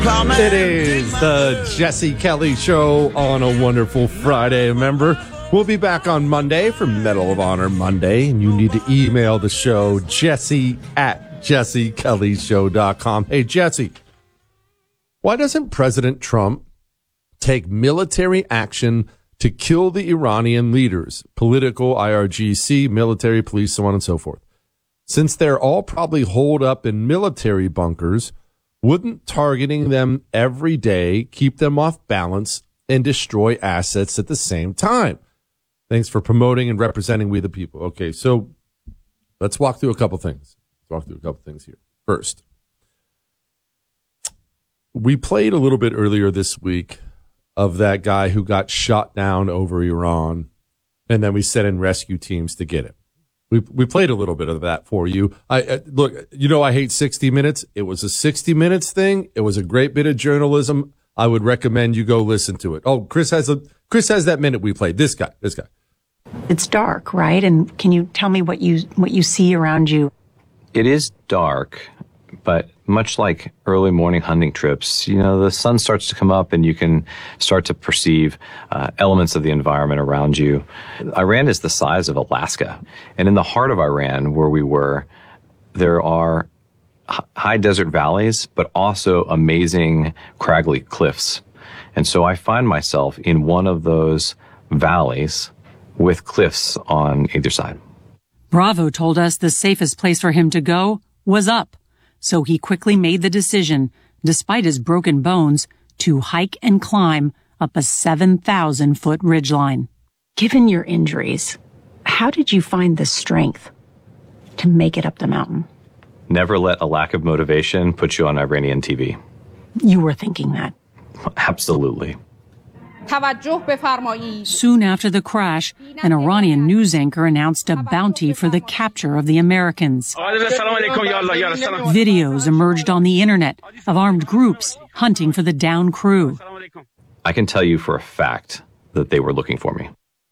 It is the Jesse Kelly Show on a wonderful Friday. Remember, we'll be back on Monday for Medal of Honor Monday, and you need to email the show, jesse@jessekellyshow.com. Hey, Jesse, why doesn't President Trump take military action to kill the Iranian leaders, political, IRGC, military, police, so on and so forth? Since they're all probably holed up in military bunkers, wouldn't targeting them every day keep them off balance and destroy assets at the same time? Thanks for promoting and representing We the People. Okay, so let's walk through a couple things. Here. First, we played a little bit earlier this week of that guy who got shot down over Iran, and then we sent in rescue teams to get him. We played a little bit of that for you. Look, I hate 60 Minutes. It was a 60 Minutes thing. It was a great bit of journalism. I would recommend you go listen to it. Oh, Chris has that minute we played. This guy. It's dark, right? And can you tell me what you see around you? It is dark, but much like early morning hunting trips, the sun starts to come up and you can start to perceive elements of the environment around you. Iran is the size of Alaska. And in the heart of Iran, where we were, there are high desert valleys, but also amazing craggly cliffs. And so I find myself in one of those valleys with cliffs on either side. Bravo told us the safest place for him to go was up. So he quickly made the decision, despite his broken bones, to hike and climb up a 7,000-foot ridgeline. Given your injuries, how did you find the strength to make it up the mountain? Never let a lack of motivation put you on Iranian TV. You were thinking that. Absolutely. Soon after the crash, an Iranian news anchor announced a bounty for the capture of the Americans. Videos emerged on the internet of armed groups hunting for the downed crew. I can tell you for a fact that they were looking for me.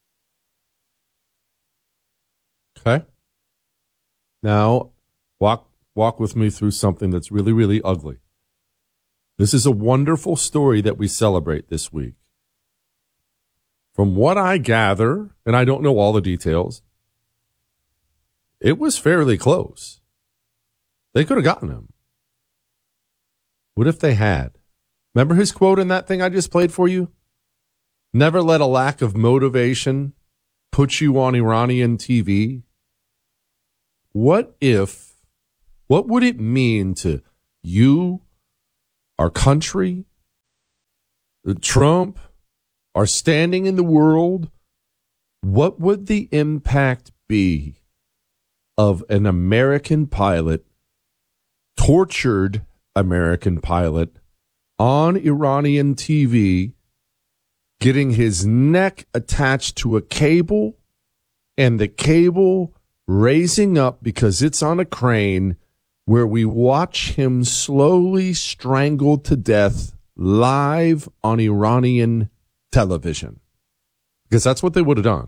Okay. Now, walk with me through something that's really, really ugly. This is a wonderful story that we celebrate this week. From what I gather, and I don't know all the details, it was fairly close. They could have gotten him. What if they had? Remember his quote in that thing I just played for you? Never let a lack of motivation put you on Iranian TV. What would it mean to you, our country, Trump, our standing in the world? What would the impact be of an American pilot, tortured American pilot, on Iranian TV, getting his neck attached to a cable and the cable raising up because it's on a crane, where we watch him slowly strangled to death live on Iranian television? Because that's what they would have done.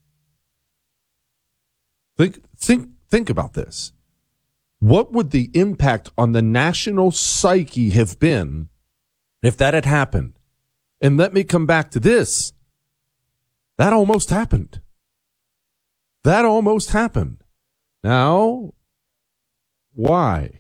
Think about this. What would the impact on the national psyche have been if that had happened? And let me come back to this. That almost happened. Now, why?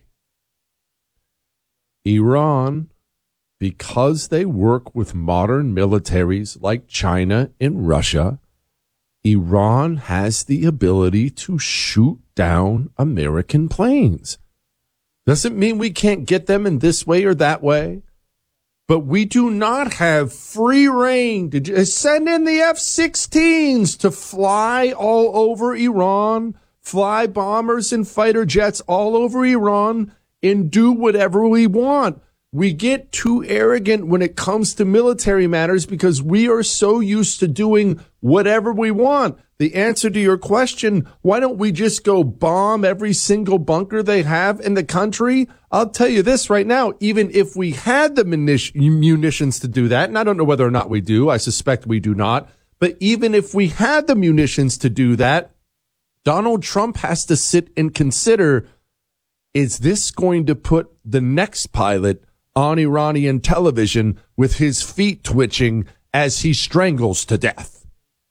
Iran, because they work with modern militaries like China and Russia, Iran has the ability to shoot down American planes. Doesn't mean we can't get them in this way or that way, but we do not have free reign to send in the F-16s to fly all over Iran, fly bombers and fighter jets all over Iran, and do whatever we want. We get too arrogant when it comes to military matters because we are so used to doing whatever we want. The answer to your question, why don't we just go bomb every single bunker they have in the country? I'll tell you this right now, even if we had the munitions to do that, and I don't know whether or not we do, I suspect we do not, but even if we had the munitions to do that, Donald Trump has to sit and consider, is this going to put the next pilot on Iranian television with his feet twitching as he strangles to death.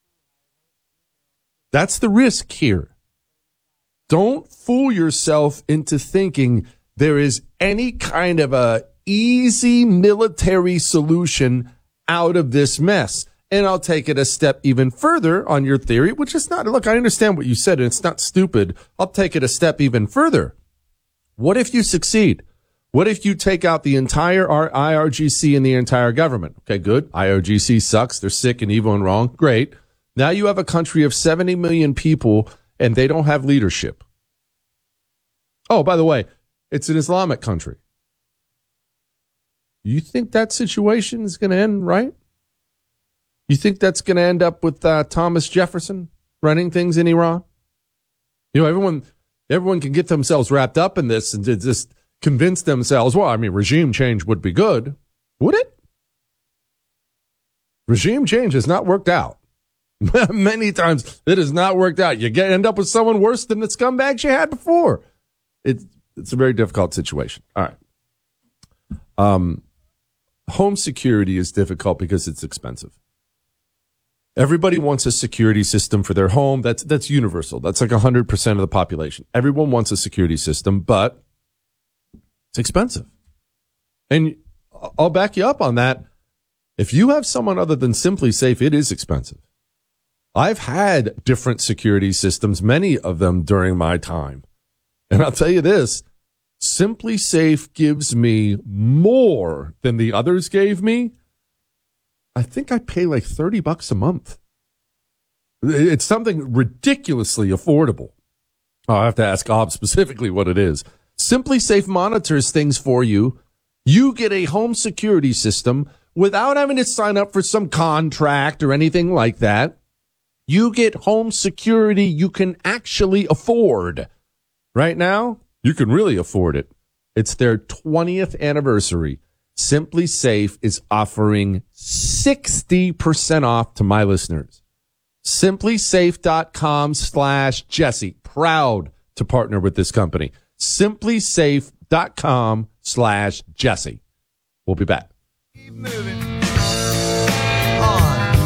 That's the risk here. Don't fool yourself into thinking there is any kind of a easy military solution out of this mess. And I'll take it a step even further on your theory, which is not, look, I understand what you said, and it's not stupid. I'll take it a step even further. What if you succeed? What if you take out the entire IRGC and the entire government? Okay, good. IRGC sucks. They're sick and evil and wrong. Great. Now you have a country of 70 million people, and they don't have leadership. Oh, by the way, it's an Islamic country. You think that situation is going to end right? You think that's going to end up with Thomas Jefferson running things in Iran? You know, everyone can get themselves wrapped up in this and just convince themselves, well, I mean, regime change would be good. Would it? Regime change has not worked out. Many times it has not worked out. You end up with someone worse than the scumbags you had before. It's a very difficult situation. All right. Home security is difficult because it's expensive. Everybody wants a security system for their home. That's universal. That's like 100% of the population. Everyone wants a security system, but it's expensive. And I'll back you up on that. If you have someone other than Simply Safe, it is expensive. I've had different security systems, many of them during my time. And I'll tell you this, Simply Safe gives me more than the others gave me. I think I pay like $30 a month. It's something ridiculously affordable. I'll have to ask Ob specifically what it is. Simply Safe monitors things for you. You get a home security system without having to sign up for some contract or anything like that. You get home security you can actually afford. Right now, you can really afford it. It's their 20th anniversary. Simply Safe is offering 60% off to my listeners. SimplySafe.com/Jesse. Proud to partner with this company. SimplySafe.com/Jesse. We'll be back. Keep moving on.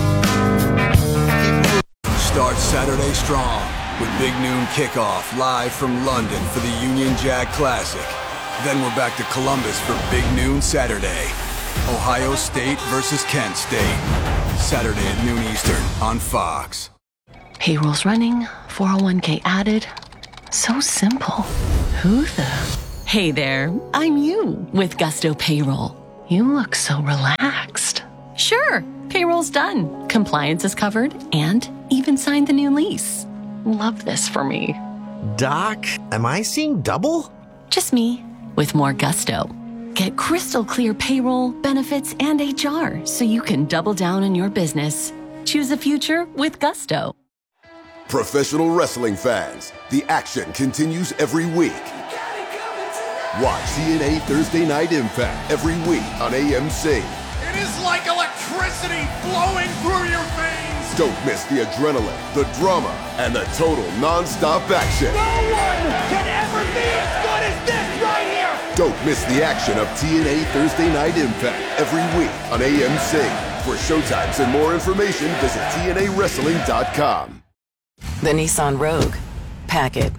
Start Saturday strong with Big Noon Kickoff live from London for the Union Jack Classic. Then we're back to Columbus for Big Noon Saturday. Ohio State versus Kent State. Saturday at noon Eastern on Fox. Payroll's running, 401k added. So simple. Who the? Hey there, I'm you with Gusto Payroll. You look so relaxed. Sure, payroll's done. Compliance is covered and even signed the new lease. Love this for me. Doc, am I seeing double? Just me with more gusto. Get crystal clear payroll, benefits, and HR so you can double down in your business. Choose a future with Gusto. Professional wrestling fans, the action continues every week. Watch TNA Thursday Night Impact every week on AMC. It is like electricity flowing through your veins. Don't miss the adrenaline, the drama, and the total non-stop action. No one can ever be as good as this right here. Don't miss the action of TNA Thursday Night Impact every week on AMC. For showtimes and more information, visit TNAWrestling.com. The Nissan Rogue. Pack it.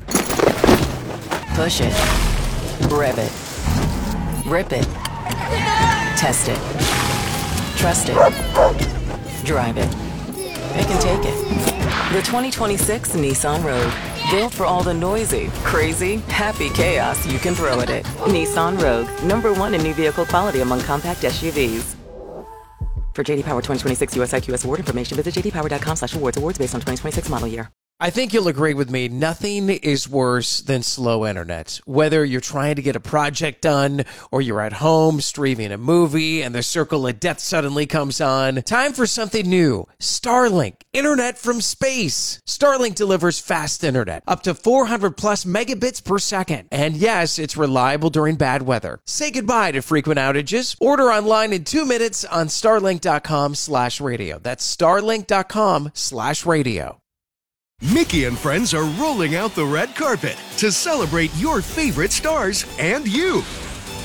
Push it. Rev it. Rip it. Test it. Trust it. Drive it. It can take it. The 2026 Nissan Rogue. Built for all the noisy, crazy, happy chaos you can throw at it. Nissan Rogue. #1 in new vehicle quality among compact SUVs. For JD Power 2026 US IQS award information, visit jdpower.com/awards. Awards based on 2026 model year. I think you'll agree with me. Nothing is worse than slow internet. Whether you're trying to get a project done or you're at home streaming a movie and the circle of death suddenly comes on. Time for something new. Starlink. Internet from space. Starlink delivers fast internet. Up to 400 plus megabits per second. And yes, it's reliable during bad weather. Say goodbye to frequent outages. Order online in 2 minutes on starlink.com/radio. That's starlink.com/radio. Mickey and friends are rolling out the red carpet to celebrate your favorite stars and you.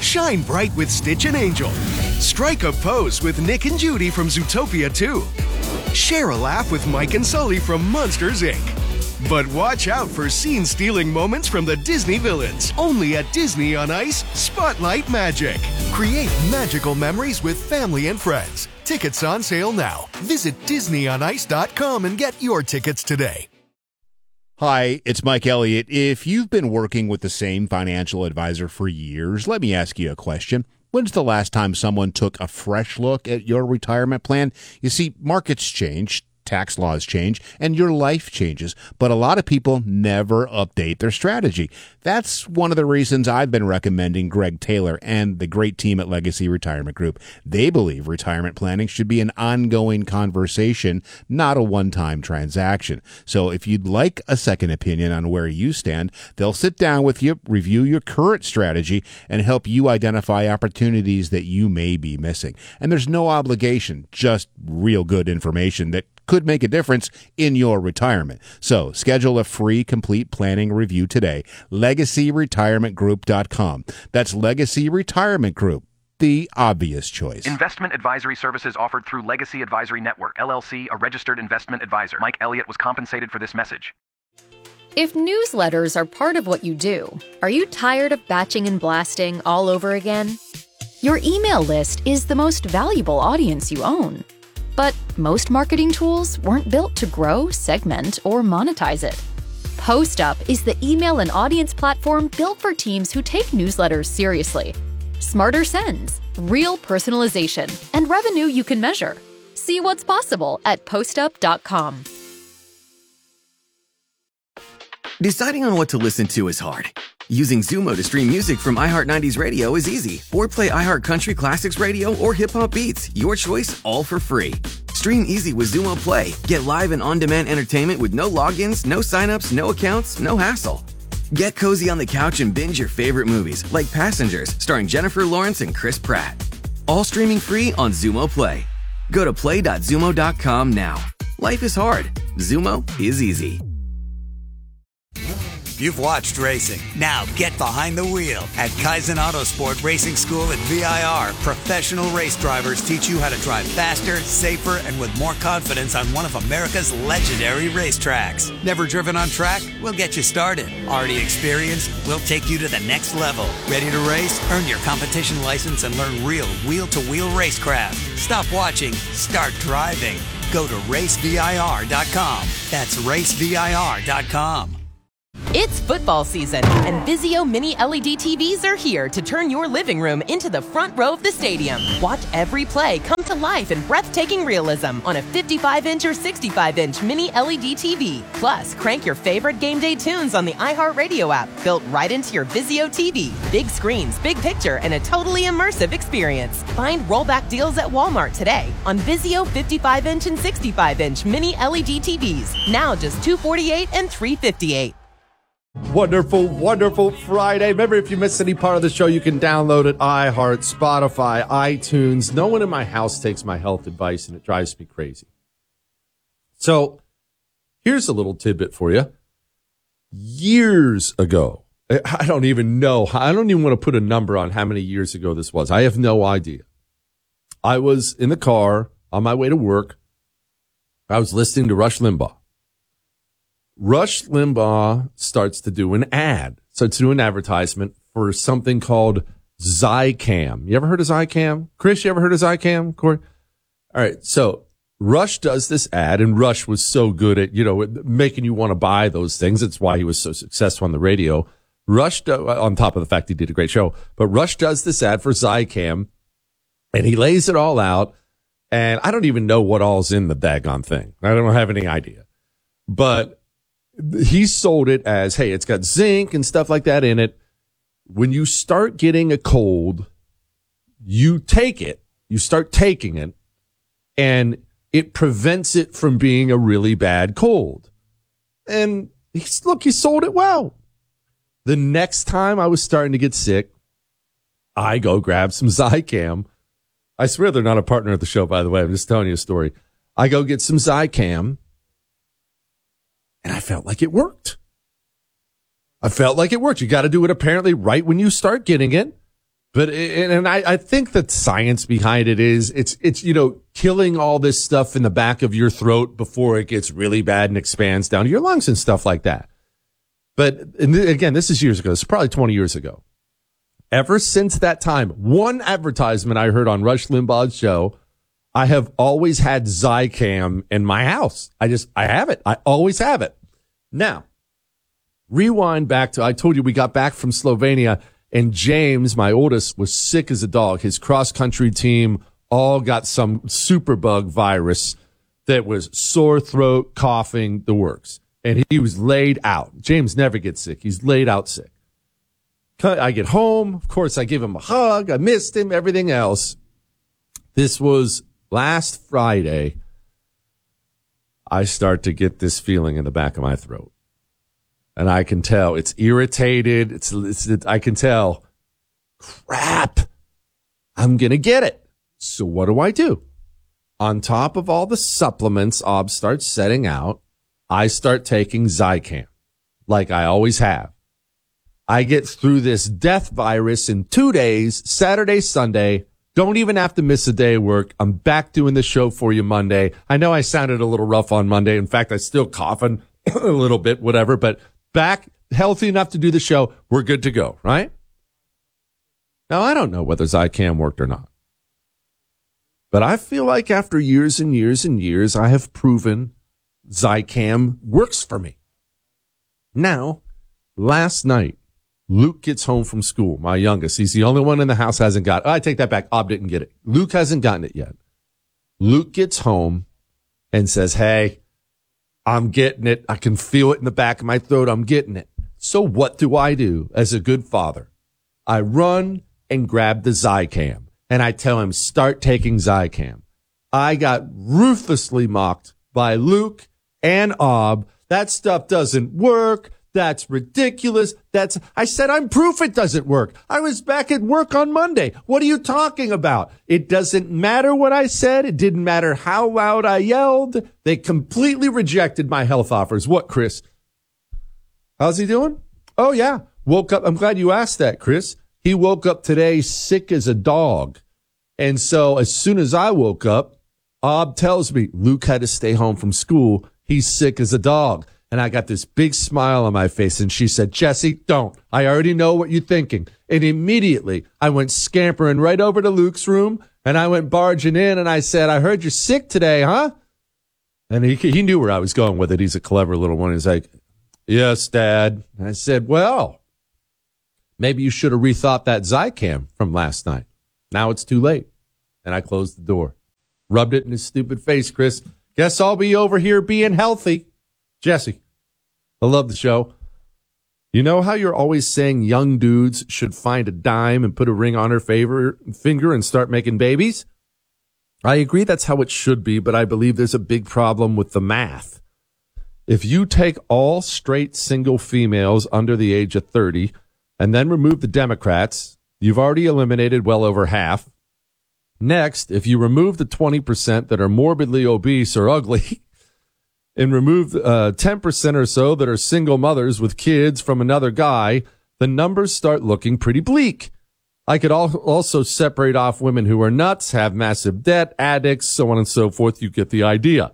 Shine bright with Stitch and Angel. Strike a pose with Nick and Judy from Zootopia 2. Share a laugh with Mike and Sully from Monsters, Inc. But watch out for scene-stealing moments from the Disney villains. Only at Disney on Ice Spotlight Magic. Create magical memories with family and friends. Tickets on sale now. Visit DisneyOnIce.com and get your tickets today. Hi, it's Mike Elliott. If you've been working with the same financial advisor for years, let me ask you a question. When's the last time someone took a fresh look at your retirement plan? You see, markets change, tax laws change, and your life changes, but a lot of people never update their strategy. That's one of the reasons I've been recommending Greg Taylor and the great team at Legacy Retirement Group. They believe retirement planning should be an ongoing conversation, not a one-time transaction. So if you'd like a second opinion on where you stand, they'll sit down with you, review your current strategy, and help you identify opportunities that you may be missing. And there's no obligation, just real good information that could make a difference in your retirement. So schedule a free complete planning review today. LegacyRetirementGroup.com. That's Legacy Retirement Group, the obvious choice. Investment advisory services offered through Legacy Advisory Network, LLC, a registered investment advisor. Mike Elliott was compensated for this message. If newsletters are part of what you do, are you tired of batching and blasting all over again? Your email list is the most valuable audience you own. But most marketing tools weren't built to grow, segment, or monetize it. PostUp is the email and audience platform built for teams who take newsletters seriously. Smarter sends, real personalization, and revenue you can measure. See what's possible at postup.com. Deciding on what to listen to is hard. Using Zumo to stream music from iHeart 90s Radio is easy. Or play iHeart Country Classics Radio or Hip Hop Beats. Your choice, all for free. Stream easy with Zumo Play. Get live and on-demand entertainment with no logins, no signups, no accounts, no hassle. Get cozy on the couch and binge your favorite movies, like Passengers, starring Jennifer Lawrence and Chris Pratt. All streaming free on Zumo Play. Go to play.zumo.com now. Life is hard. Zumo is easy. You've watched racing. Now get behind the wheel. At Kaizen Autosport Racing School at VIR, professional race drivers teach you how to drive faster, safer, and with more confidence on one of America's legendary racetracks. Never driven on track? We'll get you started. Already experienced? We'll take you to the next level. Ready to race? Earn your competition license and learn real wheel-to-wheel racecraft. Stop watching. Start driving. Go to racevir.com. That's racevir.com. It's football season, and Vizio Mini LED TVs are here to turn your living room into the front row of the stadium. Watch every play come to life in breathtaking realism on a 55-inch or 65-inch Mini LED TV. Plus, crank your favorite game day tunes on the iHeartRadio app, built right into your Vizio TV. Big screens, big picture, and a totally immersive experience. Find rollback deals at Walmart today on Vizio 55-inch and 65-inch Mini LED TVs. Now just $248 and $358. Wonderful, wonderful Friday. Remember, if you missed any part of the show, you can download it, iHeart, Spotify, iTunes. No one in my house takes my health advice, and it drives me crazy. So here's a little tidbit for you. Years ago, I don't even know. I don't even want to put a number on how many years ago this was. I have no idea. I was in the car on my way to work. I was listening to Rush Limbaugh. Rush Limbaugh starts to do an advertisement for something called Zicam. You ever heard of Zicam? Chris, you ever heard of Zicam? Corey? All right. So Rush does this ad, and Rush was so good at, making you want to buy those things. That's why he was so successful on the radio. Rush, on top of the fact he did a great show, but Rush does this ad for Zicam, and he lays it all out. And I don't even know what all's in the daggone thing. I don't have any idea, but he sold it as, hey, it's got zinc and stuff like that in it. When you start getting a cold, you take it, you start taking it, and it prevents it from being a really bad cold. And he sold it well. The next time I was starting to get sick, I go grab some Zicam. I swear they're not a partner of the show, by the way. I'm just telling you a story. I go get some Zicam. And I felt like it worked. You got to do it apparently right when you start getting it. But, and I think the science behind it is it's, killing all this stuff in the back of your throat before it gets really bad and expands down to your lungs and stuff like that. But again, this is years ago. This is probably 20 years ago. Ever since that time, one advertisement I heard on Rush Limbaugh's show, I have always had Zicam in my house. I have it. I always have it. Now, rewind back to, I told you we got back from Slovenia and James, my oldest, was sick as a dog. His cross-country team all got some superbug virus that was sore throat, coughing, the works. And he was laid out. James never gets sick. He's laid out sick. I get home. Of course, I give him a hug. I missed him, everything else. This was last Friday. I start to get this feeling in the back of my throat. And I can tell it's irritated. I can tell, crap, I'm going to get it. So what do? On top of all the supplements Ob starts setting out, I start taking Zicam like I always have. I get through this death virus in 2 days, Saturday, Sunday. Don't even have to miss a day of work. I'm back doing the show for you Monday. I know I sounded a little rough on Monday. In fact, I'm still coughing a little bit, whatever, but back healthy enough to do the show. We're good to go, right? Now, I don't know whether Zicam worked or not, but I feel like after years and years and years, I have proven Zicam works for me. Now, last night, Luke gets home from school, my youngest. He's the only one in the house hasn't got it. I take that back. Ob didn't get it. Luke hasn't gotten it yet. Luke gets home and says, hey, I'm getting it. I can feel it in the back of my throat. I'm getting it. So what do I do as a good father? I run and grab the Zicam, and I tell him, start taking Zicam. I got ruthlessly mocked by Luke and Ob. That stuff doesn't work. That's ridiculous. I said, I'm proof it doesn't work. I was back at work on Monday. What are you talking about? It doesn't matter what I said. It didn't matter how loud I yelled. They completely rejected my health offers. What, Chris? How's he doing? Oh, yeah. Woke up. I'm glad you asked that, Chris. He woke up today sick as a dog. And so as soon as I woke up, Ob tells me Luke had to stay home from school. He's sick as a dog. And I got this big smile on my face, and she said, Jesse, don't. I already know what you're thinking. And immediately I went scampering right over to Luke's room, and I went barging in, and I said, I heard you're sick today, huh? And he knew where I was going with it. He's a clever little one. He's like, yes, Dad. And I said, well, maybe you should have rethought that Zicam from last night. Now it's too late. And I closed the door. Rubbed it in his stupid face, Chris. Guess I'll be over here being healthy. Jesse, I love the show. You know how you're always saying young dudes should find a dime and put a ring on her finger and start making babies? I agree that's how it should be, but I believe there's a big problem with the math. If you take all straight single females under the age of 30 and then remove the Democrats, you've already eliminated well over half. Next, if you remove the 20% that are morbidly obese or ugly, and remove 10% or so that are single mothers with kids from another guy, the numbers start looking pretty bleak. I could also separate off women who are nuts, have massive debt, addicts, so on and so forth. You get the idea.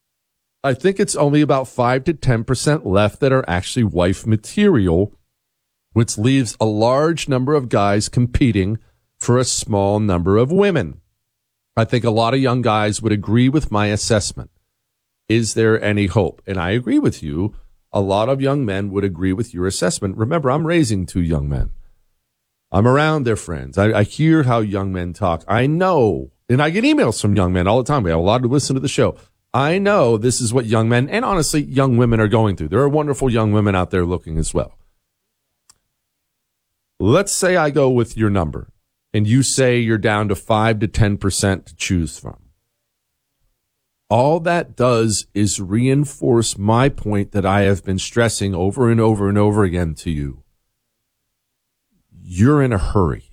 I think it's only about 5 to 10% left that are actually wife material, which leaves a large number of guys competing for a small number of women. I think a lot of young guys would agree with my assessment. Is there any hope? And I agree with you. A lot of young men would agree with your assessment. Remember, I'm raising 2 young men. I'm around their friends. I hear how young men talk. I know, and I get emails from young men all the time. We have a lot to listen to the show. I know this is what young men, and honestly, young women are going through. There are wonderful young women out there looking as well. Let's say I go with your number, and you say you're down to 5 to 10% to choose from. All that does is reinforce my point that I have been stressing over and over and over again to you. You're in a hurry.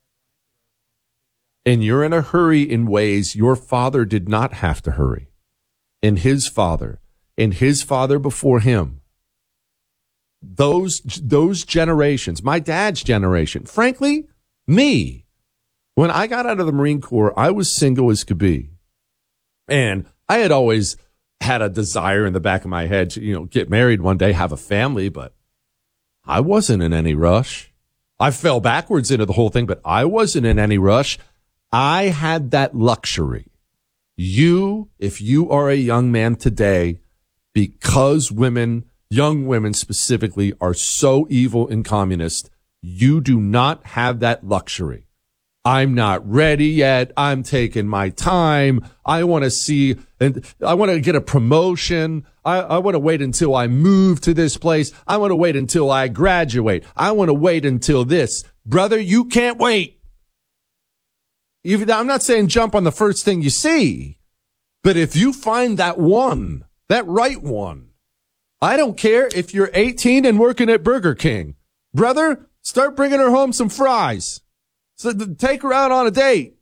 And you're in a hurry in ways your father did not have to hurry. And his father before him. Those generations, my dad's generation, frankly, Me. When I got out of the Marine Corps, I was single as could be. And I had always had a desire in the back of my head to, get married one day, have a family, but I wasn't in any rush. I fell backwards into the whole thing, but I wasn't in any rush. I had that luxury. If you are a young man today, because young women specifically, are so evil and communist, you do not have that luxury. I'm not ready yet. I'm taking my time. I want to see, and I want to get a promotion. I want to wait until I move to this place. I want to wait until I graduate. I want to wait until this. Brother, you can't wait. I'm not saying jump on the first thing you see, but if you find that one, that right one, I don't care if you're 18 and working at Burger King. Brother, start bringing her home some fries. So take her out on a date.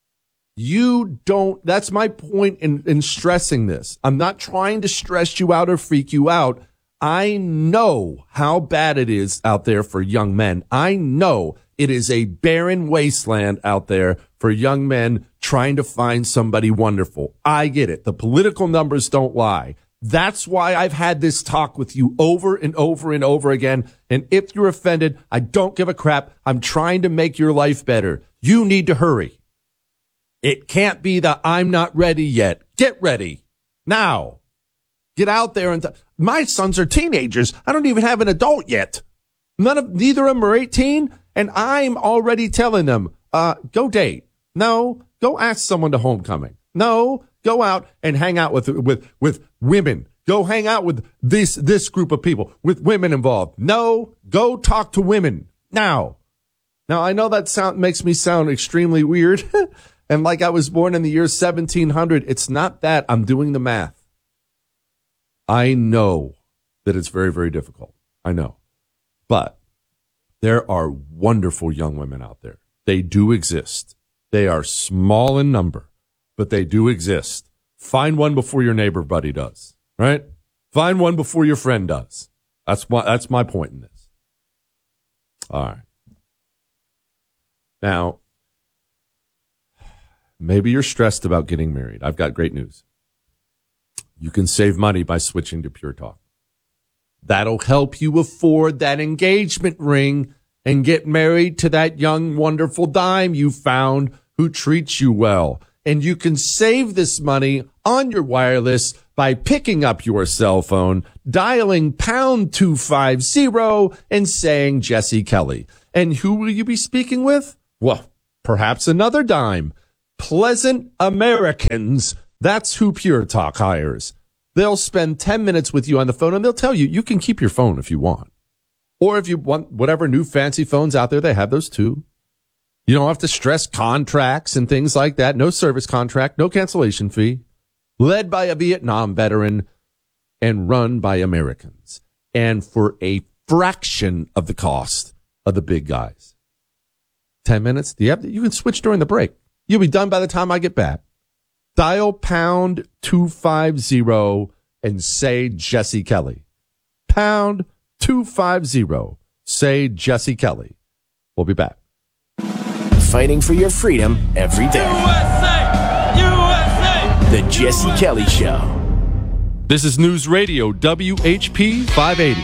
That's my point in stressing this. I'm not trying to stress you out or freak you out. I know how bad it is out there for young men. I know it is a barren wasteland out there for young men trying to find somebody wonderful. I get it. The political numbers don't lie. That's why I've had this talk with you over and over and over again. And if you're offended, I don't give a crap. I'm trying to make your life better. You need to hurry. It can't be the I'm not ready yet. Get ready now. Get out there and my sons are teenagers. I don't even have an adult yet. Neither of them are 18. And I'm already telling them, go date. No, go ask someone to homecoming. No, go out and hang out with women. Go hang out with this group of people with women involved. No, go talk to women now. Now, I know that makes me sound extremely weird. And like I was born in the year 1700. It's not that. I'm doing the math. I know that it's very, very difficult. I know. But there are wonderful young women out there. They do exist. They are small in number, but they do exist. Find one before your neighbor buddy does, right? Find one before your friend does. That's my point in this. All right. Now, maybe you're stressed about getting married. I've got great news. You can save money by switching to Pure Talk. That'll help you afford that engagement ring and get married to that young, wonderful dime you found who treats you well. And you can save this money on your wireless by picking up your cell phone, dialing pound 250 and saying Jesse Kelly. And who will you be speaking with? Well, perhaps another dime. Pleasant Americans. That's who Pure Talk hires. They'll spend 10 minutes with you on the phone and they'll tell you you can keep your phone if you want. Or if you want whatever new fancy phones out there, they have those too. You don't have to stress contracts and things like that. No service contract, no cancellation fee. Led by a Vietnam veteran and run by Americans. And for a fraction of the cost of the big guys. 10 minutes. You can switch during the break. You'll be done by the time I get back. Dial pound 250 and say Jesse Kelly. Pound 250. Say Jesse Kelly. We'll be back. Fighting for your freedom every day. USA! USA! The Jesse Kelly Show. This is News Radio WHP 580.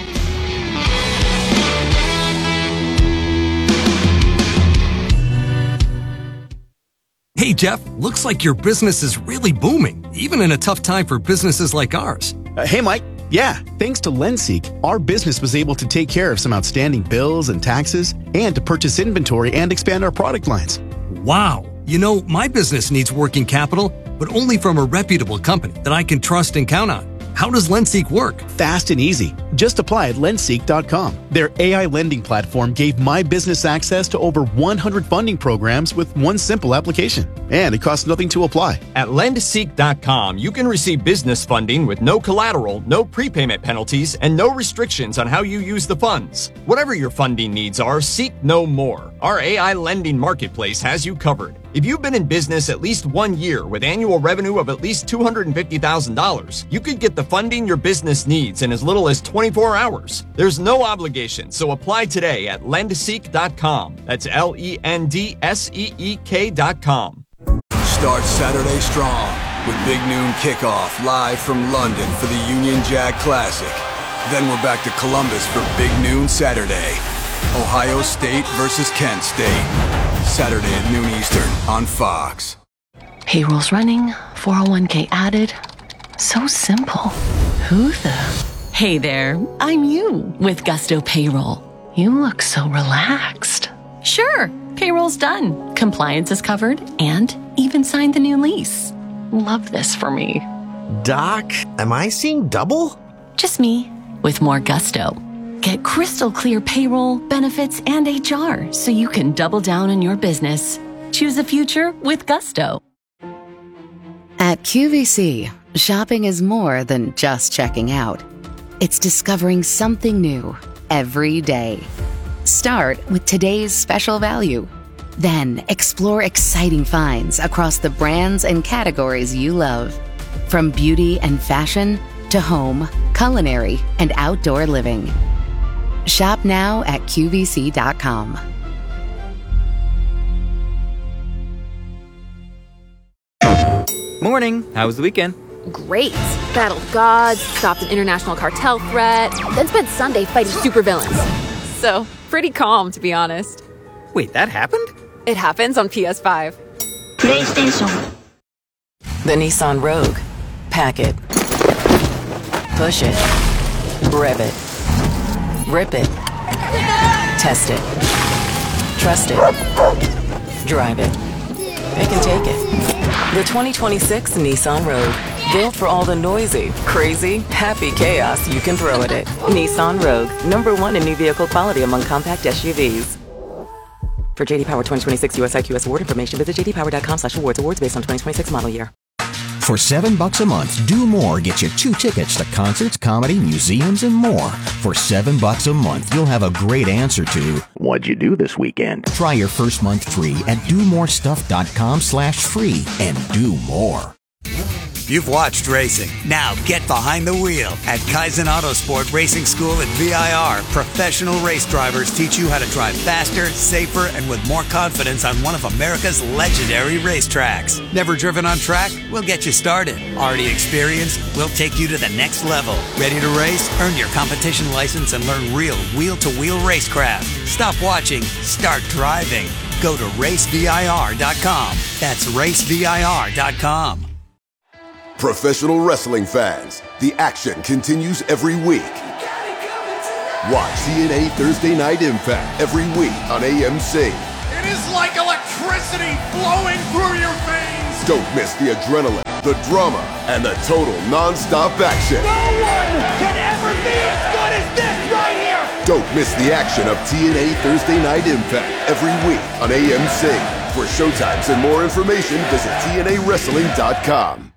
Hey, Jeff, looks like your business is really booming, even in a tough time for businesses like ours. Hey, Mike. Yeah, thanks to LendSeek, our business was able to take care of some outstanding bills and taxes and to purchase inventory and expand our product lines. Wow. You know, my business needs working capital, but only from a reputable company that I can trust and count on. How does LendSeek work? Fast and easy. Just apply at lendseek.com. Their AI lending platform gave my business access to over 100 funding programs with one simple application. And it costs nothing to apply. At lendseek.com, you can receive business funding with no collateral, no prepayment penalties, and no restrictions on how you use the funds. Whatever your funding needs are, seek no more. Our AI lending marketplace has you covered. If you've been in business at least 1 year with annual revenue of at least $250,000, you could get the funding your business needs in as little as 20 24 hours. There's no obligation, so apply today at lendseek.com. That's LENDSEEK.com. Start Saturday strong with Big Noon Kickoff live from London for the Union Jack Classic. Then we're back to Columbus for Big Noon Saturday. Ohio State versus Kent State. Saturday at noon Eastern on Fox. Payroll's running, 401k added. So simple. Who the? Hey there, I'm you with Gusto Payroll. You look so relaxed. Sure, payroll's done. Compliance is covered and even signed the new lease. Love this for me. Doc, am I seeing double? Just me with more Gusto. Get crystal clear payroll, benefits, and HR so you can double down in your business. Choose a future with Gusto. At QVC, shopping is more than just checking out. It's discovering something new every day. Start with today's special value. Then explore exciting finds across the brands and categories you love. From beauty and fashion to home, culinary, and outdoor living. Shop now at QVC.com. Morning. How was the weekend? Great. Battled gods, stopped an international cartel threat, then spent Sunday fighting supervillains. So, pretty calm, to be honest. Wait, that happened? It happens on PS5. PlayStation. The Nissan Rogue. Pack it. Push it. Rev it. Rip it. Test it. Trust it. Drive it. Pick and take it. The 2026 Nissan Rogue. Built for all the noisy, crazy, happy chaos you can throw at it. Nissan Rogue. #1 in new vehicle quality among compact SUVs. For JD Power 2026 US IQS award information, visit jdpower.com/awards. Awards based on 2026 model year. For $7 a month, Do More gets you 2 tickets to concerts, comedy, museums, and more. For $7 a month, you'll have a great answer to what'd you do this weekend? Try your first month free at domorestuff.com/free and do more. You've watched racing. Now get behind the wheel at Kaizen Autosport Racing School at VIR. Professional race drivers teach you how to drive faster, safer, and with more confidence on one of America's legendary racetracks. Never driven on track? We'll get you started. Already experienced? We'll take you to the next level. Ready to race? Earn your competition license and learn real wheel-to-wheel racecraft. Stop watching. Start driving. Go to racevir.com. That's racevir.com. Professional wrestling fans, the action continues every week. Watch TNA Thursday Night Impact every week on AMC. It is like electricity flowing through your veins. Don't miss the adrenaline, the drama, and the total non-stop action. No one can ever be as good as this right here. Don't miss the action of TNA Thursday Night Impact every week on AMC. For showtimes and more information, visit TNAWrestling.com.